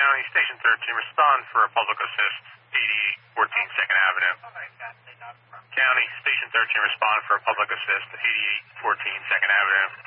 County, Station 13, respond for a public assist, 8814 2nd Avenue. County, Station 13, respond for a public assist, 8814 2nd Avenue.